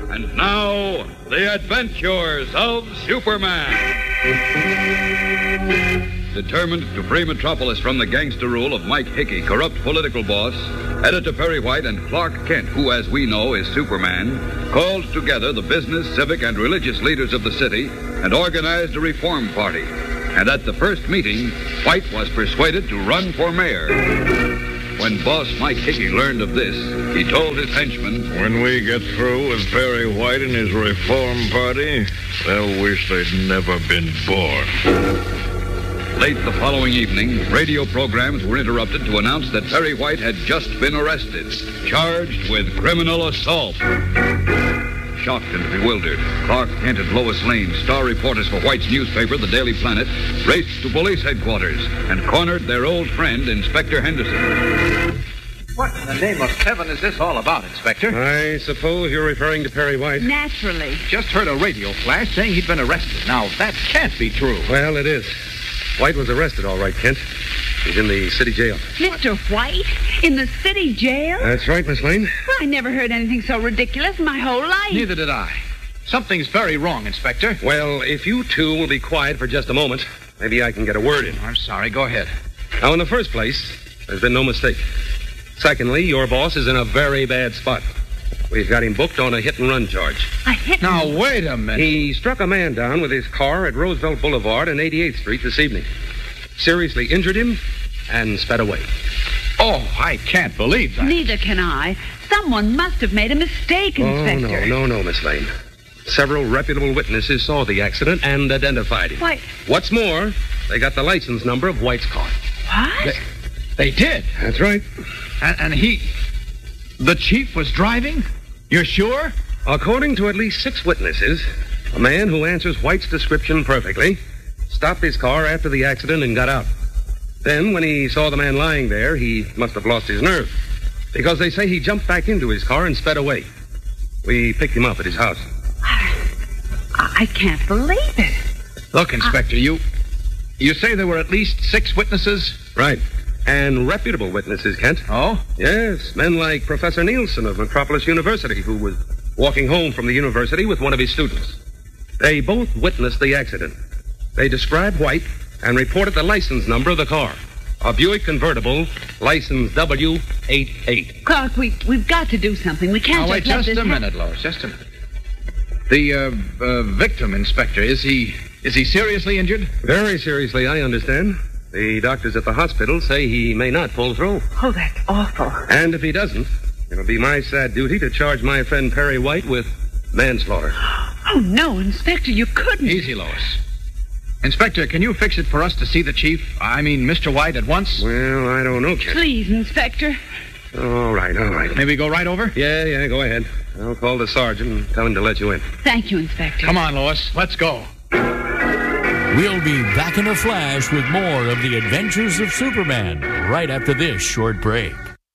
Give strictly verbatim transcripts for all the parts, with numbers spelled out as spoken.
And now, the adventures of Superman. Determined to free Metropolis from the gangster rule of Mike Hickey, corrupt political boss, Editor Perry White and Clark Kent, who, as we know, is Superman, called together the business, civic, and religious leaders of the city and organized a reform party. And at the first meeting, White was persuaded to run for mayor. When boss Mike Hickey learned of this, he told his henchmen, "When we get through with Perry White and his reform party, they'll wish they'd never been born." Late the following evening, radio programs were interrupted to announce that Perry White had just been arrested, charged with criminal assault. Shocked and bewildered, Clark Kent and Lois Lane, star reporters for White's newspaper, the Daily Planet, raced to police headquarters and cornered their old friend, Inspector Henderson. What in the name of heaven is this all about, Inspector? I suppose you're referring to Perry White. Naturally. Just heard a radio flash saying he'd been arrested. Now, that can't be true. Well, it is. White was arrested, all right, Kent. He's in the city jail. Mister White? In the city jail? That's right, Miss Lane. Well, I never heard anything so ridiculous in my whole life. Neither did I. Something's very wrong, Inspector. Well, if you two will be quiet for just a moment, maybe I can get a word in. I'm sorry. Go ahead. Now, in the first place, there's been no mistake. Secondly, your boss is in a very bad spot. We've got him booked on a hit-and-run charge. A hit? Now, wait a minute. He struck a man down with his car at Roosevelt Boulevard and eighty-eighth Street this evening. Seriously injured him and sped away. Oh, I can't believe that. Neither can I. Someone must have made a mistake, Inspector. Oh, no, no, no, Miss Lane. Several reputable witnesses saw the accident and identified him. Why? What's more, they got the license number of White's car. What? They, they did. That's right. And, and he... The chief was driving? You're sure? According to at least six witnesses, a man who answers White's description perfectly stopped his car after the accident and got out. Then, when he saw the man lying there, he must have lost his nerve, because they say he jumped back into his car and sped away. We picked him up at his house. I, I can't believe it. Look, Inspector, I... you... You say there were at least six witnesses? Right. And reputable witnesses, Kent. Oh? Yes, men like Professor Nielsen of Metropolis University, who was walking home from the university with one of his students. They both witnessed the accident. They described White and reported the license number of the car. A Buick convertible, license W eighty-eight. Clark, we, we've got to do something. We can't Now, wait just let just this a ha- minute, Lois, just a minute. The, uh, uh, victim, Inspector, is he... Is he seriously injured? Very seriously, I understand. The doctors at the hospital say he may not pull through. Oh, that's awful. And if he doesn't, it'll be my sad duty to charge my friend Perry White with manslaughter. Oh, no, Inspector, you couldn't. Easy, Lois. Inspector, can you fix it for us to see the chief? I mean, Mister White at once? Well, I don't know, Kent. Please, Inspector. All right, all right. May we go right over? Yeah, yeah, go ahead. I'll call the sergeant and tell him to let you in. Thank you, Inspector. Come on, Lois. Let's go. We'll be back in a flash with more of the adventures of Superman right after this short break.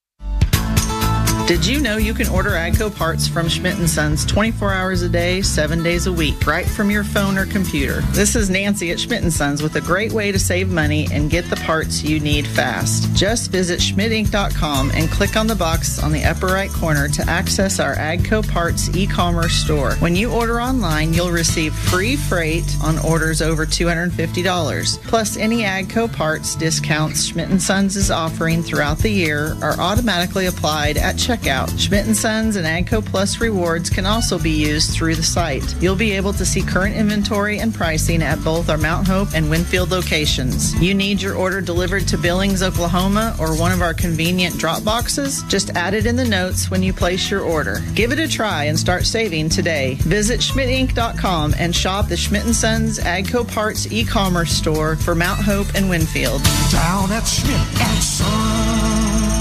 Did you know you can order AGCO parts from Schmidt and Sons twenty-four hours a day, seven days a week, right from your phone or computer? This is Nancy at Schmidt and Sons with a great way to save money and get the parts you need fast. Just visit schmidt inc dot com and click on the box on the upper right corner to access our AGCO parts e-commerce store. When you order online, you'll receive free freight on orders over two hundred fifty dollars. Plus, any AGCO parts discounts Schmidt and Sons is offering throughout the year are automatically applied at checkout. Schmidt and Sons and AGCO Plus rewards can also be used through the site. You'll be able to see current inventory and pricing at both our Mount Hope and Winfield locations. You need your order delivered to Billings, Oklahoma, or one of our convenient drop boxes? Just add it in the notes when you place your order. Give it a try and start saving today. Visit schmidt inc dot com and shop the Schmidt and Sons AGCO Parts e-commerce store for Mount Hope and Winfield. Down at Schmidt and Sons.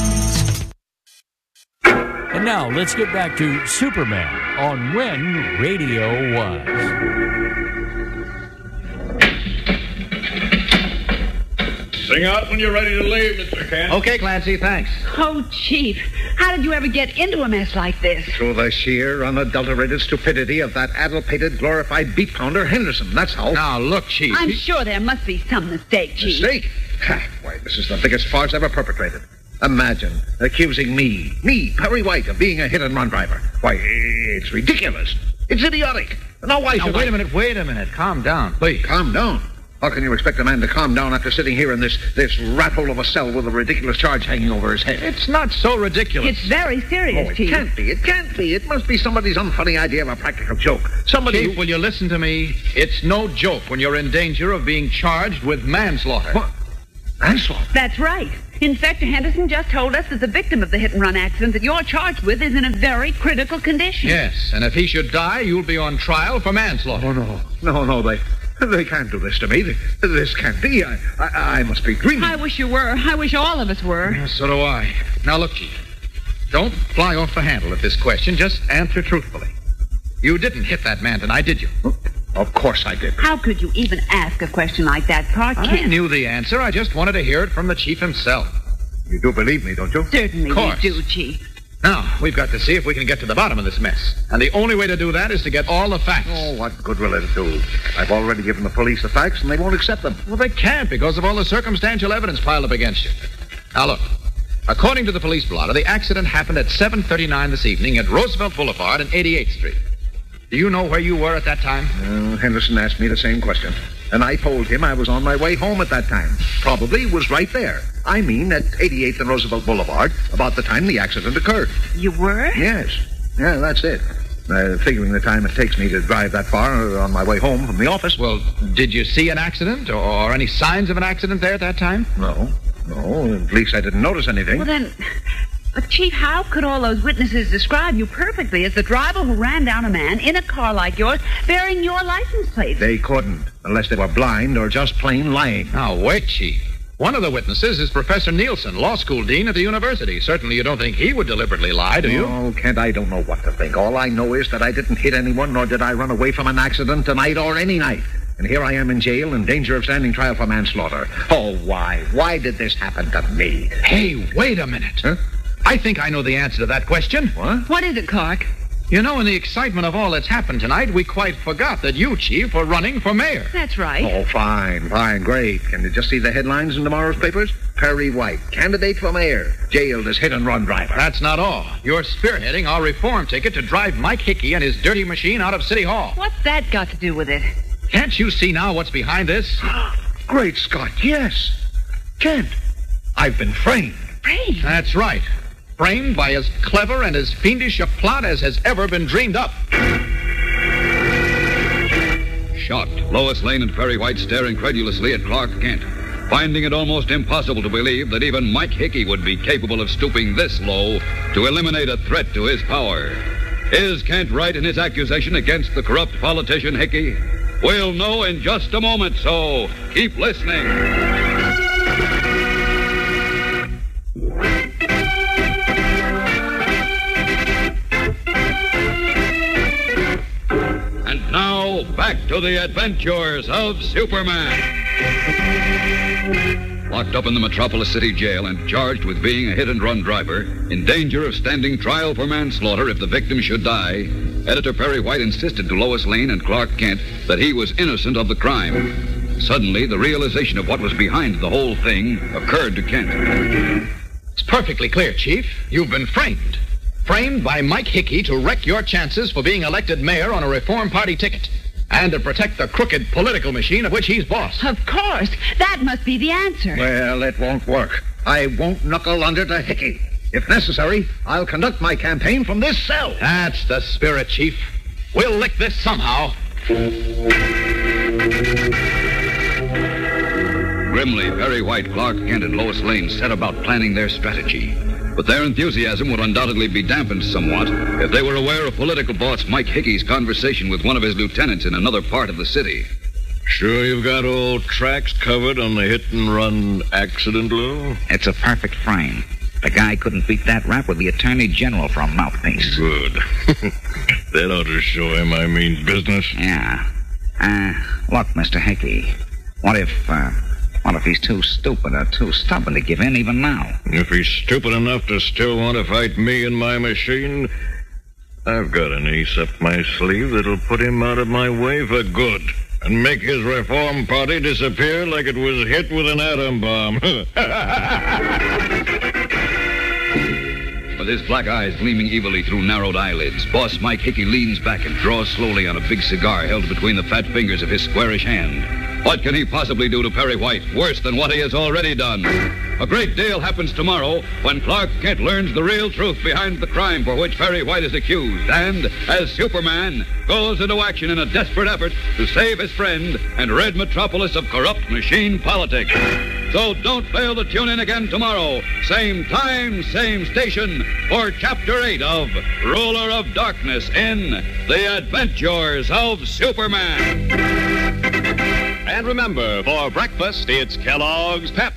And now let's get back to Superman on When Radio Was. Sing out when you're ready to leave, Mister Kent. Okay, Clancy, thanks. Oh, Chief, how did you ever get into a mess like this? Through the sheer, unadulterated stupidity of that addle-pated, glorified beat pounder Henderson, that's how. Now, look, Chief. I'm he... sure there must be some mistake, Chief. Mistake? Ha, why, this is the biggest farce ever perpetrated. Imagine accusing me, me, Perry White, of being a hit-and-run driver. Why, it's ridiculous. It's idiotic. Now, why Now, should wait I... a minute, wait a minute. Calm down, please. Calm down. How can you expect a man to calm down after sitting here in this, this rat hole of a cell with a ridiculous charge hanging over his head? It's not so ridiculous. It's very serious, Oh, it Chief. can't be. It can't be. It must be somebody's unfunny idea of a practical joke. Somebody Chief, who... will you listen to me? It's no joke when you're in danger of being charged with manslaughter. What? Manslaughter? That's right. Inspector Henderson just told us that the victim of the hit-and-run accident that you're charged with is in a very critical condition. Yes, and if he should die, you'll be on trial for manslaughter. Oh, no. No, no, they... They can't do this to me. This can't be. I, I, I must be dreaming. I wish you were. I wish all of us were. Yeah, so do I. Now, look, Chief. Don't fly off the handle at this question. Just answer truthfully. You didn't hit that man tonight, did you? Of course I did. How could you even ask a question like that, Clark I Kent? knew the answer. I just wanted to hear it from the chief himself. You do believe me, don't you? Certainly Of course. we do, Chief. Now, we've got to see if we can get to the bottom of this mess. And the only way to do that is to get all the facts. Oh, what good will it do? I've already given the police the facts, and they won't accept them. Well, they can't because of all the circumstantial evidence piled up against you. Now, look. According to the police blotter, the accident happened at seven thirty-nine this evening at Roosevelt Boulevard and eighty-eighth Street. Do you know where you were at that time? Uh, Henderson asked me the same question, and I told him I was on my way home at that time. Probably was right there. I mean, at eighty-eighth and Roosevelt Boulevard, about the time the accident occurred. You were? Yes. Yeah, that's it. Uh, figuring the time it takes me to drive that far on my way home from the office. Well, did you see an accident or, or any signs of an accident there at that time? No. No, at least I didn't notice anything. Well, then... But, Chief, how could all those witnesses describe you perfectly as the driver who ran down a man in a car like yours bearing your license plate? They couldn't, unless they were blind or just plain lying. Now, wait, Chief. One of the witnesses is Professor Nielsen, law school dean at the university. Certainly you don't think he would deliberately lie, do you? Oh, Kent, I don't know what to think. All I know is that I didn't hit anyone, nor did I run away from an accident tonight or any night. And here I am in jail in danger of standing trial for manslaughter. Oh, why? Why did this happen to me? Hey, wait a minute. Huh? I think I know the answer to that question. What? What is it, Clark? You know, in the excitement of all that's happened tonight, we quite forgot that you, Chief, were running for mayor. That's right. Oh, fine, fine, great. Can you just see the headlines in tomorrow's papers? Perry White, candidate for mayor, jailed as hit-and-run driver. That's not all. You're spearheading our reform ticket to drive Mike Hickey and his dirty machine out of City Hall. What's that got to do with it? Can't you see now what's behind this? Great Scott, yes. Kent, I've been framed. Framed? That's right. Framed by as clever and as fiendish a plot as has ever been dreamed up. Shocked, Lois Lane and Perry White stare incredulously at Clark Kent, finding it almost impossible to believe that even Mike Hickey would be capable of stooping this low to eliminate a threat to his power. Is Kent right in his accusation against the corrupt politician Hickey? We'll know in just a moment, so keep listening. Now, back to the adventures of Superman. Locked up in the Metropolis City Jail and charged with being a hit-and-run driver, in danger of standing trial for manslaughter if the victim should die, Editor Perry White insisted to Lois Lane and Clark Kent that he was innocent of the crime. Suddenly, the realization of what was behind the whole thing occurred to Kent. It's perfectly clear, Chief. You've been framed. Framed by Mike Hickey to wreck your chances for being elected mayor on a Reform Party ticket and to protect the crooked political machine of which he's boss. Of course. That must be the answer. Well, it won't work. I won't knuckle under to Hickey. If necessary, I'll conduct my campaign from this cell. That's the spirit, Chief. We'll lick this somehow. Grimly, Perry White, Clark Kent, and Lois Lane set about planning their strategy. But their enthusiasm would undoubtedly be dampened somewhat if they were aware of political boss Mike Hickey's conversation with one of his lieutenants in another part of the city. Sure you've got all tracks covered on the hit-and-run accident, Lou? It's a perfect frame. The guy couldn't beat that rap with the Attorney General for a mouthpiece. Good. That ought to show him I mean business. Yeah. Uh, look, Mister Hickey, what if, uh... What if he's too stupid or too stubborn to give in even now? If he's stupid enough to still want to fight me and my machine, I've got an ace up my sleeve that'll put him out of my way for good and make his Reform Party disappear like it was hit with an atom bomb. With his black eyes gleaming evilly through narrowed eyelids, Boss Mike Hickey leans back and draws slowly on a big cigar held between the fat fingers of his squarish hand. What can he possibly do to Perry White worse than what he has already done? A great deal happens tomorrow when Clark Kent learns the real truth behind the crime for which Perry White is accused and, as Superman, goes into action in a desperate effort to save his friend and rid Metropolis of corrupt machine politics. So don't fail to tune in again tomorrow, same time, same station, for Chapter eight of Ruler of Darkness in The Adventures of Superman. And remember, for breakfast, it's Kellogg's Pep.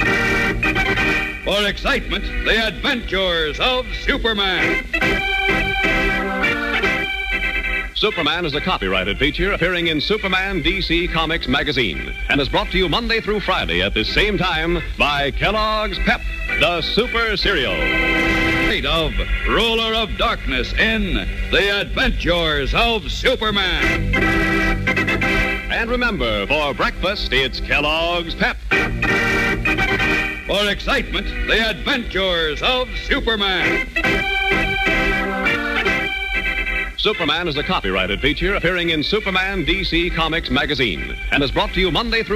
For excitement, The Adventures of Superman. Superman is a copyrighted feature appearing in Superman D C Comics magazine and is brought to you Monday through Friday at this same time by Kellogg's Pep, the Super Cereal. Eight of Ruler of Darkness in The Adventures of Superman. And remember, for breakfast, it's Kellogg's Pep. For excitement, The Adventures of Superman. Superman is a copyrighted feature appearing in Superman D C Comics magazine and is brought to you Monday through